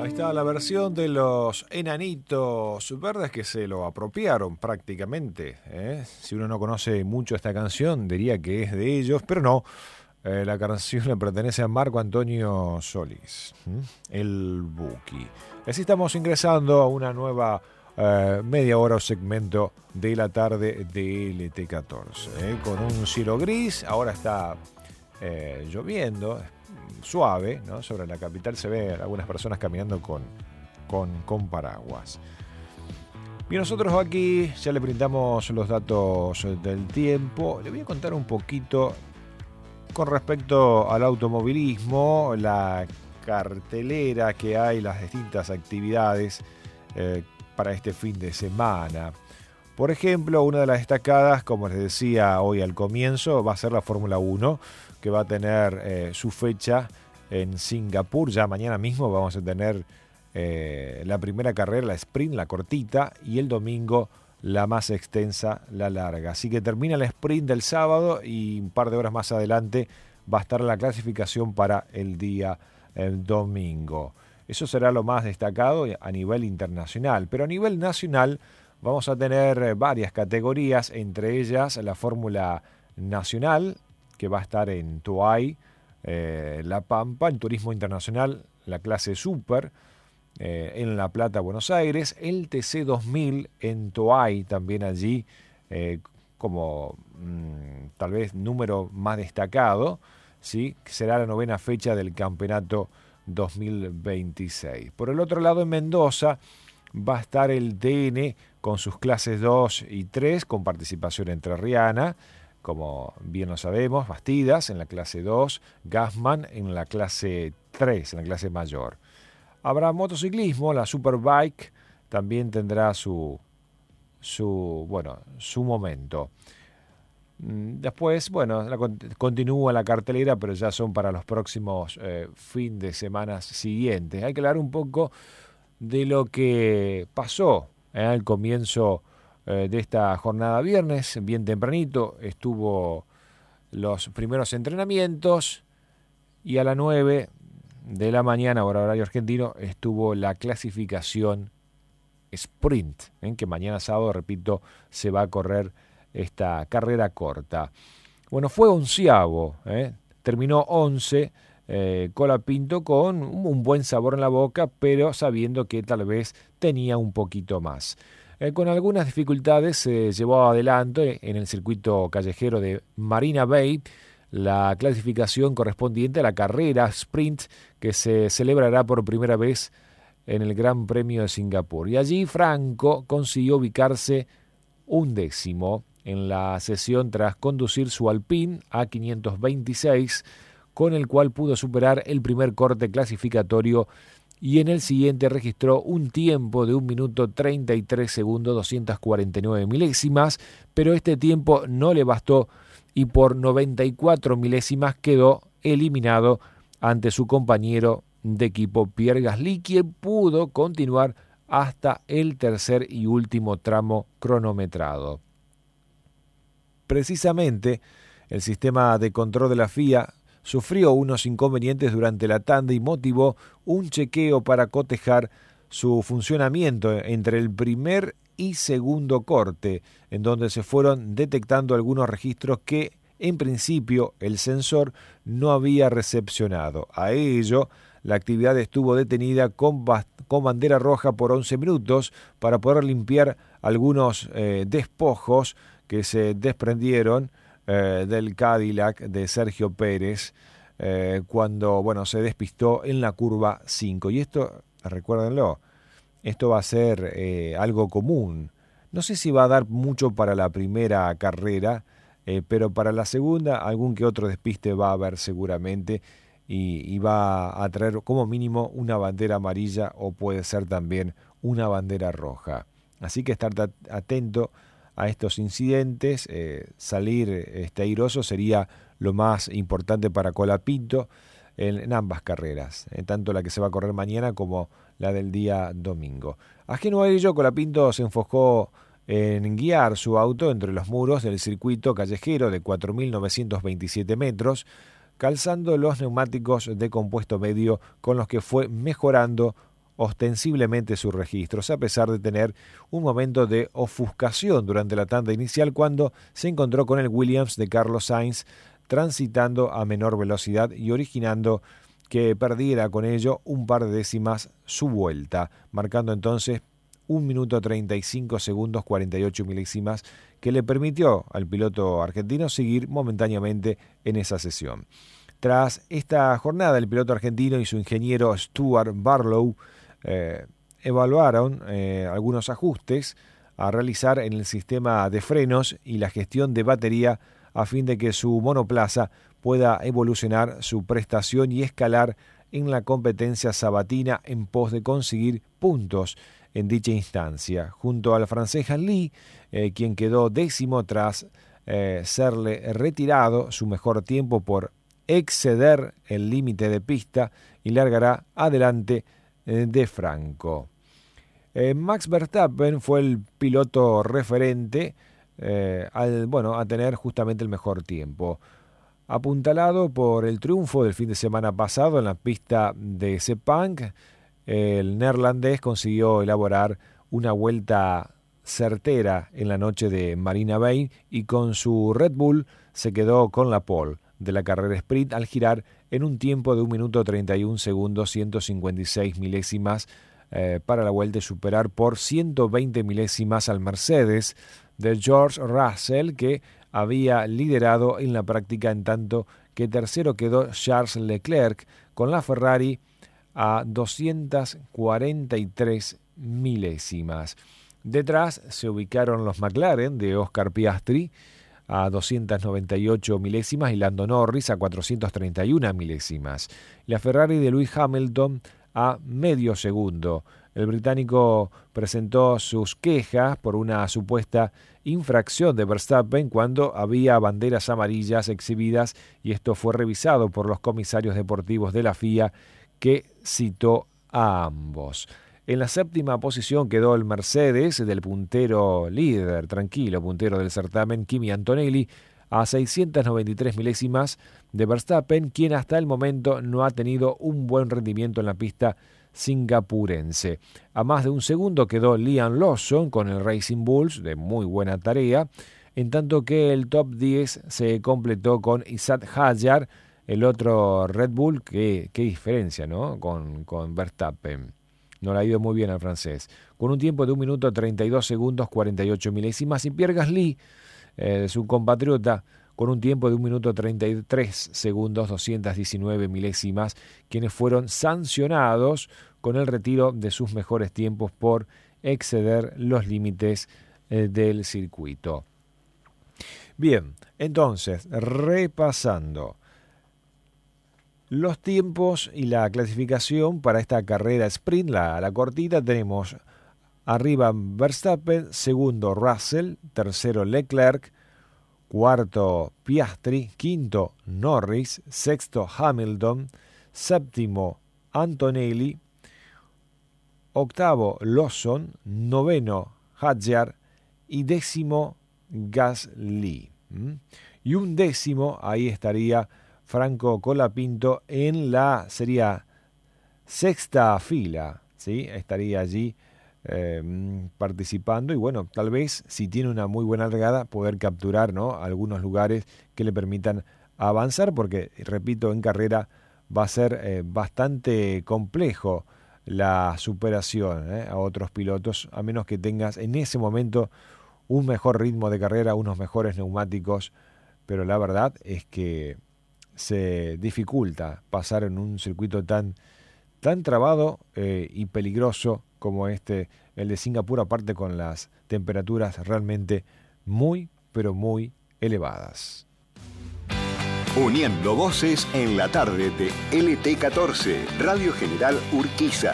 Ahí está la versión de los Enanitos Verdes que se lo apropiaron prácticamente. Si uno no conoce mucho esta canción, diría que es de ellos, pero no. La canción le pertenece a Marco Antonio Solís, el Buki. Así estamos ingresando a una nueva media hora o segmento de la tarde de LT14. Con un cielo gris, ahora está lloviendo, suave, ¿no? Sobre la capital se ve algunas personas caminando con paraguas. Y nosotros aquí ya le brindamos los datos del tiempo. Le voy a contar un poquito con respecto al automovilismo, la cartelera que hay, las distintas actividades para este fin de semana. Por ejemplo, una de las destacadas, como les decía hoy al comienzo, va a ser la Fórmula 1, que va a tener su fecha en Singapur. Ya mañana mismo vamos a tener la primera carrera, la sprint, la cortita, y el domingo la más extensa, la larga. Así que termina el sprint del sábado y un par de horas más adelante va a estar la clasificación para el día domingo. Eso será lo más destacado a nivel internacional, pero a nivel nacional vamos a tener varias categorías, entre ellas la Fórmula Nacional, que va a estar en Toay, La Pampa, en Turismo Internacional, la clase Super, en La Plata, Buenos Aires, el TC2000 en Toay, también allí, como tal vez número más destacado, ¿sí? Que será la 9ª fecha del campeonato 2026. Por el otro lado, en Mendoza va a estar el TN con sus clases 2 y 3, con participación entrerriana, como bien lo sabemos, Bastidas en la clase 2, Gassman en la clase 3, en la clase mayor. Habrá motociclismo, la Superbike también tendrá su momento. Después, continúa la cartelera, pero ya son para los próximos fin de semana siguientes. Hay que hablar un poco de lo que pasó al comienzo de esta jornada viernes, bien tempranito, estuvo los primeros entrenamientos y a las 9 de la mañana, horario argentino, estuvo la clasificación sprint, que mañana sábado, repito, se va a correr esta carrera corta. Bueno, fue 11avo, terminó 11, Colapinto con un buen sabor en la boca, pero sabiendo que tal vez tenía un poquito más. Con algunas dificultades se llevó adelante en el circuito callejero de Marina Bay la clasificación correspondiente a la carrera sprint que se celebrará por primera vez en el Gran Premio de Singapur. Y allí Franco consiguió ubicarse 11º en la sesión tras conducir su Alpine A526, con el cual pudo superar el primer corte clasificatorio y en el siguiente registró un tiempo de 1 minuto 33 segundos 249 milésimas, pero este tiempo no le bastó y por 94 milésimas quedó eliminado ante su compañero de equipo Pierre Gasly, quien pudo continuar hasta el tercer y último tramo cronometrado. Precisamente, el sistema de control de la FIA sufrió unos inconvenientes durante la tanda y motivó un chequeo para cotejar su funcionamiento entre el primer y segundo corte, en donde se fueron detectando algunos registros que en principio el sensor no había recepcionado. A ello, la actividad estuvo detenida con bandera roja por 11 minutos para poder limpiar algunos despojos que se desprendieron del Cadillac de Sergio Pérez cuando se despistó en la curva 5. Y esto, recuérdenlo, esto va a ser algo común. No sé si va a dar mucho para la primera carrera, pero para la segunda algún que otro despiste va a haber seguramente y va a traer como mínimo una bandera amarilla o puede ser también una bandera roja. Así que estar atento a estos incidentes, salir airoso sería lo más importante para Colapinto en ambas carreras, tanto la que se va a correr mañana como la del día domingo. Ajeno a ello, Colapinto se enfocó en guiar su auto entre los muros del circuito callejero de 4.927 metros, calzando los neumáticos de compuesto medio con los que fue mejorando ostensiblemente sus registros, a pesar de tener un momento de ofuscación durante la tanda inicial cuando se encontró con el Williams de Carlos Sainz transitando a menor velocidad y originando que perdiera con ello un par de décimas su vuelta, marcando entonces 1 minuto 35 segundos 48 milésimas que le permitió al piloto argentino seguir momentáneamente en esa sesión. Tras esta jornada, el piloto argentino y su ingeniero Stuart Barlow evaluaron algunos ajustes a realizar en el sistema de frenos y la gestión de batería a fin de que su monoplaza pueda evolucionar su prestación y escalar en la competencia sabatina en pos de conseguir puntos en dicha instancia, junto al francés Hanley, quien quedó 10º tras serle retirado su mejor tiempo por exceder el límite de pista y largará adelante de Franco. Max Verstappen fue el piloto referente a tener justamente el mejor tiempo. Apuntalado por el triunfo del fin de semana pasado en la pista de Sepang, el neerlandés consiguió elaborar una vuelta certera en la noche de Marina Bay y con su Red Bull se quedó con la pole de la carrera sprint al girar en un tiempo de 1 minuto 31 segundos 156 milésimas para la vuelta y superar por 120 milésimas al Mercedes de George Russell, que había liderado en la práctica, en tanto que tercero quedó Charles Leclerc con la Ferrari a 243 milésimas. Detrás se ubicaron los McLaren de Oscar Piastri a 298 milésimas y Lando Norris a 431 milésimas. La Ferrari de Lewis Hamilton a medio segundo. El británico presentó sus quejas por una supuesta infracción de Verstappen cuando había banderas amarillas exhibidas, y esto fue revisado por los comisarios deportivos de la FIA, que citó a ambos. En la 7ª posición quedó el Mercedes del puntero líder, tranquilo puntero del certamen, Kimi Antonelli, a 693 milésimas de Verstappen, quien hasta el momento no ha tenido un buen rendimiento en la pista singapurense. A más de un segundo quedó Liam Lawson con el Racing Bulls, de muy buena tarea, en tanto que el top 10 se completó con Isaac Hadjar, el otro Red Bull, qué diferencia, ¿no? Con Verstappen. No le ha ido muy bien al francés. Con un tiempo de 1 minuto 32 segundos 48 milésimas. Y Pierre Gasly, su compatriota, con un tiempo de 1 minuto 33 segundos 219 milésimas, quienes fueron sancionados con el retiro de sus mejores tiempos por exceder los límites del circuito. Bien, entonces, repasando los tiempos y la clasificación para esta carrera sprint, la cortita, tenemos arriba Verstappen, segundo Russell, tercero Leclerc, cuarto Piastri, quinto Norris, sexto Hamilton, séptimo Antonelli, octavo Lawson, noveno Hadjar y 10º Gasly. Y un 10º, ahí estaría Franco Colapinto en la sería 6ª fila, ¿sí? Estaría allí participando, y bueno, tal vez si tiene una muy buena largada poder capturar, ¿no?, algunos lugares que le permitan avanzar, porque repito, en carrera va a ser bastante complejo la superación a otros pilotos, a menos que tengas en ese momento un mejor ritmo de carrera, unos mejores neumáticos, pero la verdad es que se dificulta pasar en un circuito tan trabado y peligroso como el de Singapur, aparte con las temperaturas realmente muy, pero muy elevadas. Uniendo voces en la tarde de LT14, Radio General Urquiza.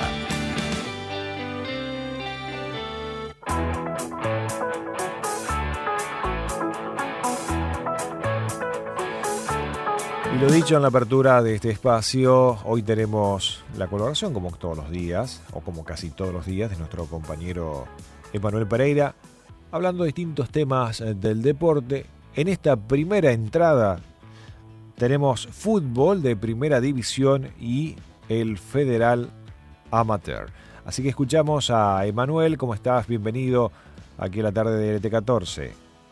Y lo dicho en la apertura de este espacio, hoy tenemos la colaboración, como todos los días, o como casi todos los días, de nuestro compañero Emanuel Pereira, hablando de distintos temas del deporte. En esta primera entrada tenemos fútbol de primera división y el Federal Amateur. Así que escuchamos a Emanuel. ¿Cómo estás? Bienvenido aquí a la tarde de LT14.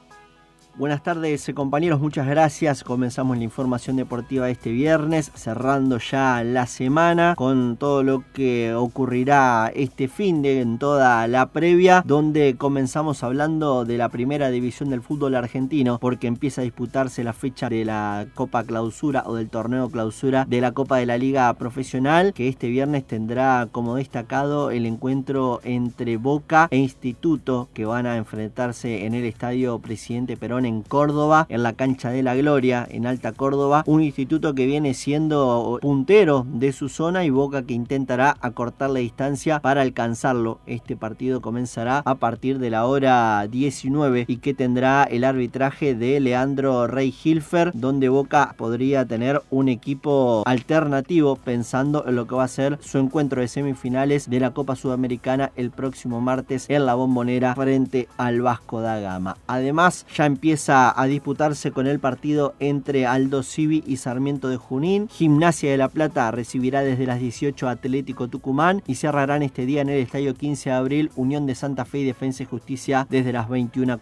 Buenas tardes, compañeros, muchas gracias. Comenzamos la información deportiva este viernes, cerrando ya la semana con todo lo que ocurrirá este finde en toda la previa, donde comenzamos hablando de la primera división del fútbol argentino, porque empieza a disputarse la fecha de la Copa Clausura o del torneo Clausura de la Copa de la Liga Profesional, que este viernes tendrá como destacado el encuentro entre Boca e Instituto, que van a enfrentarse en el Estadio Presidente Perón en Córdoba, en la cancha de la Gloria, en Alta Córdoba. Un Instituto que viene siendo puntero de su zona y Boca que intentará acortar la distancia para alcanzarlo. Este partido comenzará a partir de la hora 19 y que tendrá el arbitraje de Leandro Rey Hilfer, donde Boca podría tener un equipo alternativo pensando en lo que va a ser su encuentro de semifinales de la Copa Sudamericana el próximo martes en la Bombonera frente al Vasco da Gama. Además, ya empieza a disputarse con el partido entre Aldo Civi y Sarmiento de Junín. Gimnasia de La Plata recibirá desde las 18 Atlético Tucumán y cerrarán este día en el Estadio 15 de Abril Unión de Santa Fe y Defensa y Justicia desde las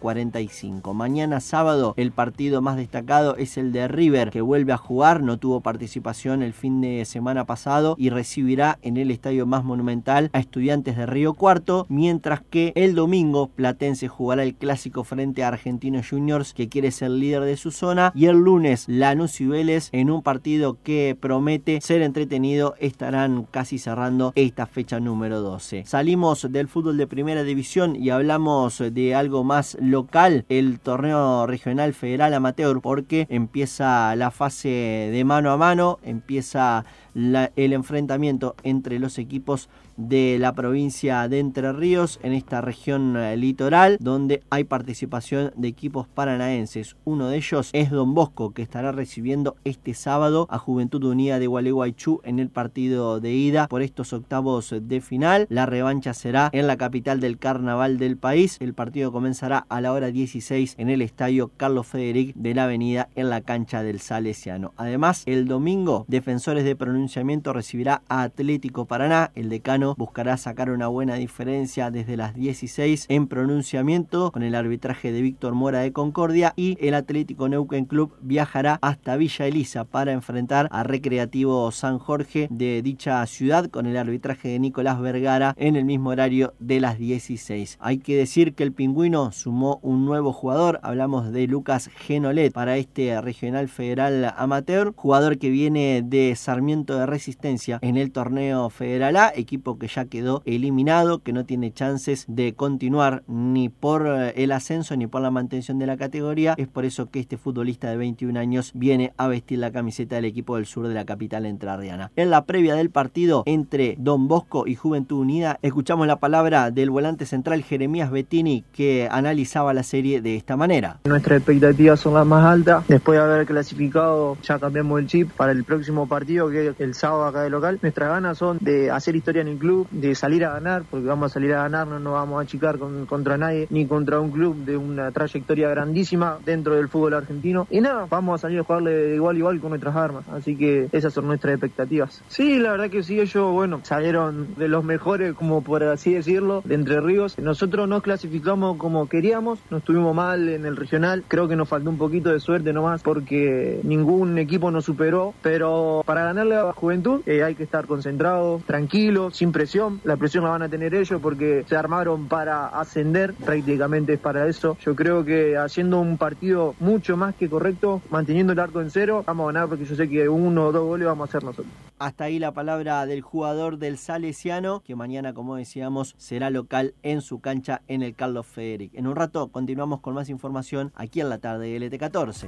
21:45. Mañana sábado el partido más destacado es el de River, que vuelve a jugar, no tuvo participación el fin de semana pasado y recibirá en el estadio más monumental a Estudiantes de Río Cuarto, mientras que el domingo Platense jugará el clásico frente a Argentinos Juniors, que quiere ser líder de su zona, y el lunes Lanús y Vélez, en un partido que promete ser entretenido, estarán casi cerrando esta fecha número 12. Salimos del fútbol de primera división y hablamos de algo más local, el torneo regional federal amateur, porque empieza la fase de mano a mano, empieza el enfrentamiento entre los equipos de la provincia de Entre Ríos en esta región litoral, donde hay participación de equipos paranaenses. Uno de ellos es Don Bosco, que estará recibiendo este sábado a Juventud Unida de Gualeguaychú en el partido de ida por estos octavos de final. La revancha será en la capital del carnaval del país. El partido comenzará a la hora 16 en el estadio Carlos Federic de la Avenida, en la cancha del Salesiano. Además, el domingo, Defensores de Pronunciamiento recibirá a Atlético Paraná. El decano buscará sacar una buena diferencia desde las 16 en Pronunciamiento con el arbitraje de Víctor Mora de Concordia, y el Atlético Neuquén Club viajará hasta Villa Elisa para enfrentar a Recreativo San Jorge de dicha ciudad con el arbitraje de Nicolás Vergara en el mismo horario de las 16. Hay que decir que el Pingüino sumó un nuevo jugador, hablamos de Lucas Genolet para este regional federal amateur, jugador que viene de Sarmiento de Resistencia en el torneo Federal A, equipo que ya quedó eliminado, que no tiene chances de continuar ni por el ascenso ni por la mantención de la categoría. Es por eso que este futbolista de 21 años viene a vestir la camiseta del equipo del sur de la capital entrerriana. En la previa del partido entre Don Bosco y Juventud Unida, escuchamos la palabra del volante central Jeremías Bettini, que analizaba la serie de esta manera. Nuestras expectativas son las más altas. Después de haber clasificado, ya cambiamos el chip para el próximo partido, que es el sábado acá de local. Nuestras ganas son de hacer historia en el club, de salir a ganar, porque vamos a salir a ganar, no nos vamos a achicar contra nadie, ni contra un club de una trayectoria grandísima dentro del fútbol argentino. Y nada, vamos a salir a jugarle de igual a igual con nuestras armas. Así que esas son nuestras expectativas. Sí, la verdad que sí, ellos, bueno, salieron de los mejores, como por así decirlo, de Entre Ríos. Nosotros nos clasificamos como queríamos, no estuvimos mal en el regional. Creo que nos faltó un poquito de suerte nomás, porque ningún equipo nos superó. Pero para ganarle a la Juventud hay que estar concentrados, tranquilos, sin presión. La presión la van a tener ellos porque se armaron para ascender, prácticamente es para eso. Yo creo que haciendo un partido mucho más que correcto, manteniendo el arco en cero, vamos a ganar, porque yo sé que 1 o 2 goles vamos a hacer nosotros. Hasta ahí la palabra del jugador del Salesiano, que mañana, como decíamos, será local en su cancha en el Carlos Federic. En un rato continuamos con más información aquí en la tarde de LT14.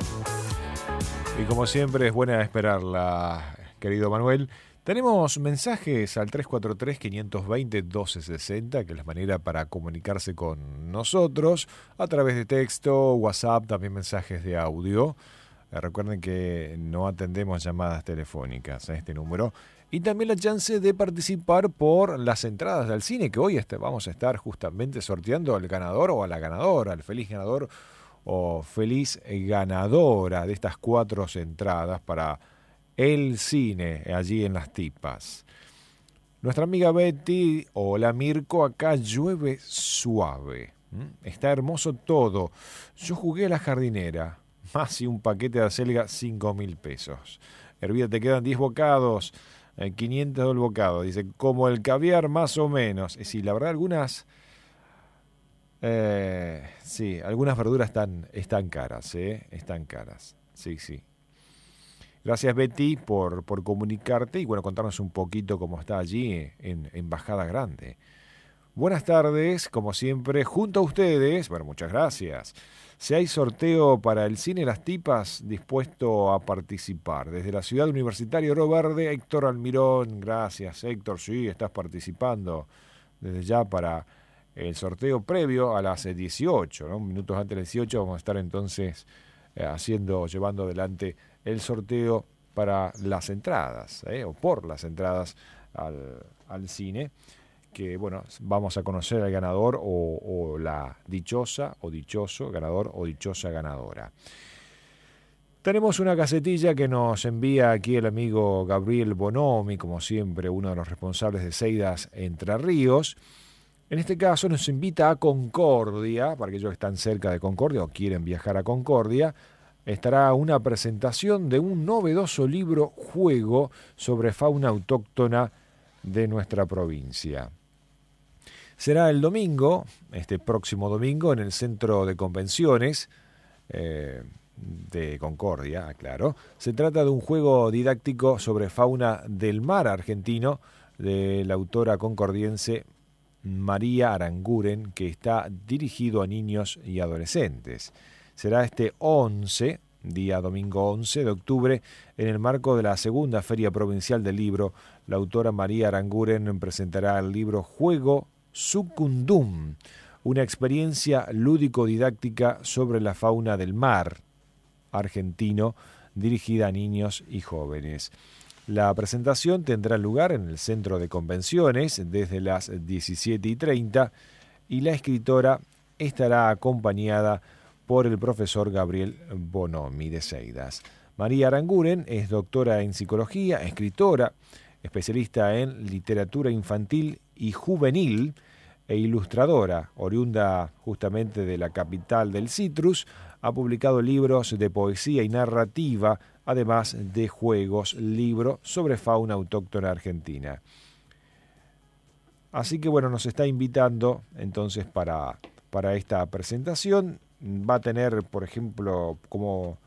Y como siempre es buena esperarla, querido Manuel. Tenemos mensajes al 343-520-1260, que es la manera para comunicarse con nosotros, a través de texto, WhatsApp, también mensajes de audio. Recuerden que no atendemos llamadas telefónicas a este número. Y también la chance de participar por las entradas al cine, que hoy vamos a estar justamente sorteando al ganador o a la ganadora, al feliz ganador o feliz ganadora de estas 4 entradas para el cine allí en Las Tipas. Nuestra amiga Betty, hola Mirko, acá llueve suave. Está hermoso todo. Yo jugué a la jardinera. Más y un paquete de acelga, 5.000 pesos. Hervida, te quedan 10 bocados. 500 el bocado. Dice, como el caviar más o menos. Sí, la verdad algunas... sí, algunas verduras están caras, están caras. Sí, sí. Gracias Betty por comunicarte y bueno, contarnos un poquito cómo está allí en Bajada Grande. Buenas tardes, como siempre, junto a ustedes, bueno, muchas gracias. Si hay sorteo para el cine Las Tipas, dispuesto a participar. Desde la ciudad universitaria Oro Verde, Héctor Almirón, gracias Héctor, sí, estás participando desde ya para el sorteo previo a las 18, ¿no? Minutos antes de las 18 vamos a estar entonces llevando adelante el sorteo para las entradas, o por las entradas al cine, que bueno, vamos a conocer al ganador o la dichosa o dichoso ganador o dichosa ganadora. Tenemos una casetilla que nos envía aquí el amigo Gabriel Bonomi, como siempre, uno de los responsables de Seidas Entre Ríos. En este caso nos invita a Concordia, para aquellos que están cerca de Concordia o quieren viajar a Concordia. Estará una presentación de un novedoso libro juego sobre fauna autóctona de nuestra provincia. Será el domingo, este próximo domingo, en el Centro de Convenciones de Concordia, claro. Se trata de un juego didáctico sobre fauna del mar argentino de la autora concordiense María Aranguren, que está dirigido a niños y adolescentes. Será este día domingo 11 de octubre, en el marco de la segunda Feria Provincial del Libro. La autora María Aranguren presentará el libro Juego Sucundum, una experiencia lúdico-didáctica sobre la fauna del mar argentino, dirigida a niños y jóvenes. La presentación tendrá lugar en el Centro de Convenciones desde las 17:30 y la escritora estará acompañada por el profesor Gabriel Bonomi de Seidas. María Aranguren es doctora en psicología, escritora, especialista en literatura infantil y juvenil e ilustradora, oriunda justamente de la capital del citrus. Ha publicado libros de poesía y narrativa, además de juegos, libro sobre fauna autóctona argentina. Así que bueno, nos está invitando entonces para esta presentación. Va a tener, por ejemplo, como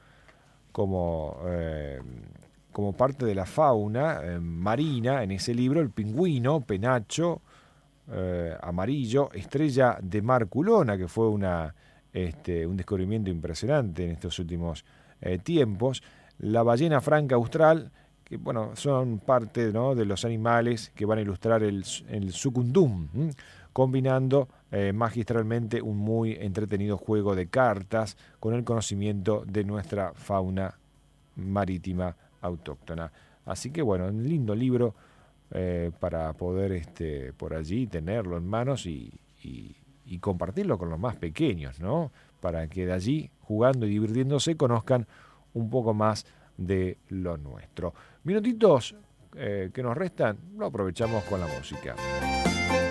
parte de la fauna marina en ese libro, el pingüino, penacho amarillo, estrella de mar culona, que fue un descubrimiento impresionante en estos últimos tiempos, la ballena franca austral, que bueno, son parte, ¿no?, de los animales que van a ilustrar el sucundum, combinando magistralmente un muy entretenido juego de cartas con el conocimiento de nuestra fauna marítima autóctona. Así que bueno, un lindo libro para poder por allí tenerlo en manos y compartirlo con los más pequeños, ¿no? Para que de allí, jugando y divirtiéndose, conozcan un poco más de lo nuestro. Minutitos que nos restan, lo aprovechamos con la música.